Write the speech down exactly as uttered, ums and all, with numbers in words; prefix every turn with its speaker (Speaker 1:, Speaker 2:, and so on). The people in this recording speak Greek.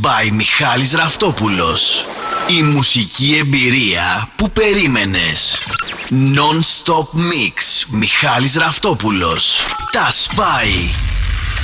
Speaker 1: by Μιχάλης Ραφτόπουλος. Η μουσική εμπειρία που περίμενες. Non-stop mix Μιχάλης Ραφτόπουλος. Τα σπάει.